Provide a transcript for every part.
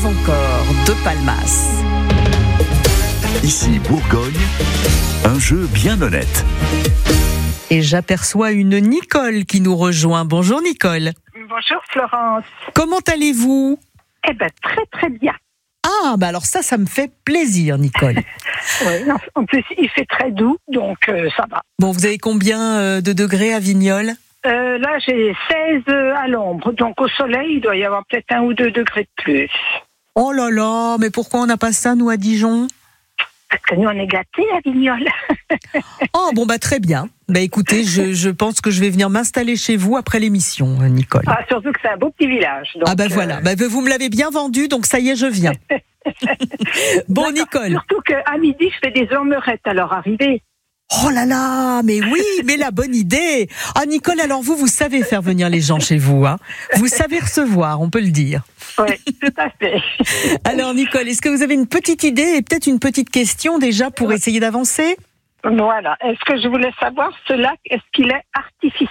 encore de Palmas. Ici Bourgogne, un jeu bien honnête. Et j'aperçois une Nicole qui nous rejoint. Bonjour Nicole. Bonjour Florence. Comment allez-vous ? Eh bien, très très bien. Ah, bah alors ça me fait plaisir Nicole. Oui, en plus il fait très doux, donc ça va. Bon, vous avez combien de degrés à Vignoles ? Là j'ai 16 à l'ombre, donc au soleil il doit y avoir peut-être 1 ou 2 degrés de plus. Oh là là, mais pourquoi on n'a pas ça nous à Dijon ? Parce que nous on est gâtés à Vignoles. Oh bon bah très bien. Bah écoutez, je pense que je vais venir m'installer chez vous après l'émission, Nicole. Ah, surtout que c'est un beau petit village. Donc, ah bah voilà, bah, vous me l'avez bien vendu, donc ça y est, je viens. Bon Nicole. Surtout qu'à midi je fais des ormerettes à leur arrivée. Oh là là, mais oui, mais la bonne idée. Ah Nicole, alors vous savez faire venir les gens chez vous, hein. Vous savez recevoir, on peut le dire. Oui, tout à fait. Alors Nicole, est-ce que vous avez une petite idée et peut-être une petite question déjà pour essayer d'avancer ? Voilà. Est-ce que je voulais savoir ce lac, est-ce qu'il est artificiel ?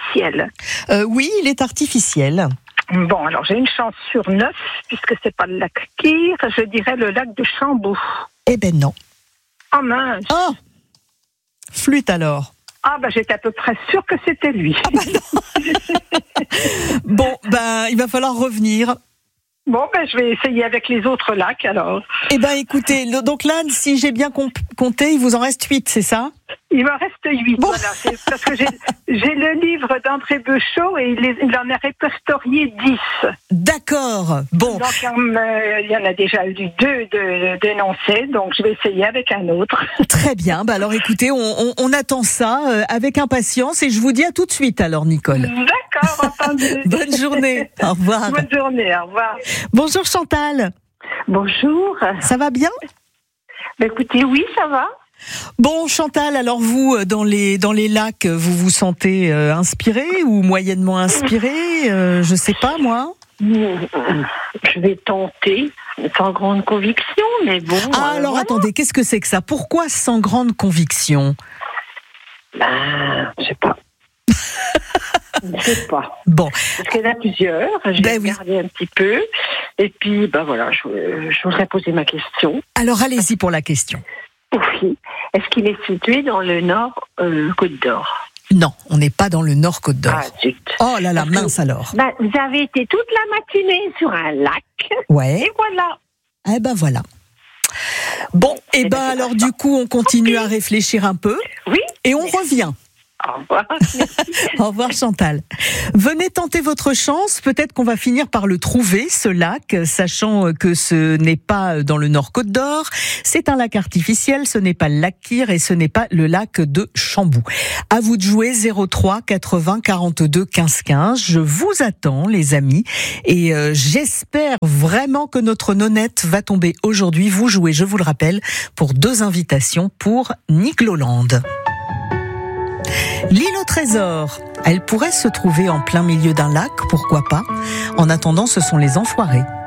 Oui, il est artificiel. Bon, alors j'ai une chance sur 9, puisque c'est pas le lac Kyr, je dirais le lac de Chamboux. Eh ben non. Oh mince. Oh, flûte alors. Ah bah j'étais à peu près sûre que c'était lui. Ah bah non. Bon, ben il va falloir revenir. Bon, ben je vais essayer avec les autres lacs alors. Eh ben écoutez, donc là, si j'ai bien compté, il vous en reste 8, c'est ça ? Il me reste 8, bon. Voilà. C'est parce que j'ai le livre d'André Beuchot et il en a répertorié 10. D'accord, bon. Donc il y en a déjà eu 2 de dénoncés, donc je vais essayer avec un autre. Très bien, bah alors écoutez, on attend ça avec impatience et je vous dis à tout de suite alors Nicole. D'accord, entendu. Bonne journée, au revoir. Bonne journée, au revoir. Bonjour Chantal. Bonjour. Ça va bien ? Ben écoutez, oui, ça va. Bon Chantal, alors vous, dans les lacs, vous vous sentez inspiré ou moyennement inspiré ? Je sais pas moi. Je vais tenter, sans grande conviction, mais bon. Ah alors voilà. attendez, qu'est-ce que c'est que ça ? Pourquoi sans grande conviction ? Ben, je sais pas. Je sais pas. Bon. Parce qu'il y en a plusieurs, j'ai regardé un petit peu, et puis ben voilà, je voudrais poser ma question. Alors allez-y pour la question. Oui. Est-ce qu'il est situé dans le nord Côte d'Or ? Non, on n'est pas dans le nord Côte d'Or. Ah zut. Oh là là, mince alors. Ben, vous avez été toute la matinée sur un lac, ouais. Et voilà. Eh ben voilà. Bon, et ben alors du coup, on continue à réfléchir un peu. Oui. Et on revient. Au revoir. Au revoir Chantal. Venez tenter votre chance, peut-être qu'on va finir par le trouver, ce lac, sachant que ce n'est pas dans le Nord Côte d'Or, c'est un lac artificiel, ce n'est pas le lac Kyr et ce n'est pas le lac de Chamboux. À vous de jouer 03 80 42 15 15, je vous attends les amis et j'espère vraiment que notre nonnette va tomber aujourd'hui. Vous jouez, je vous le rappelle, pour 2 invitations pour Nicloland. L'île au trésor, elle pourrait se trouver en plein milieu d'un lac, pourquoi pas ? En attendant, ce sont les Enfoirés.